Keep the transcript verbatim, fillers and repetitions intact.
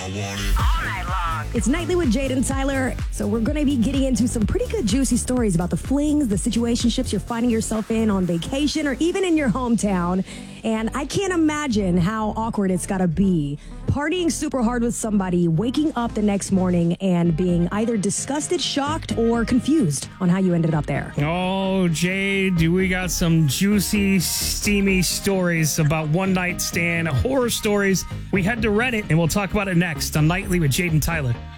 want it all night long. It's Nightly with Jade and Tyler. So we're going to be getting into some pretty good juicy stories about the flings, the situationships you're finding yourself in on vacation or even in your hometown. And I can't imagine how awkward it's got to be partying super hard with somebody, waking up the next morning and being either disgusted, shocked, or confused on how you ended up there. Oh, Jade, we got some juicy, steamy stories about one night stand, horror stories. We head to Reddit, and we'll talk about it next on Nightly with Jade and Tyler.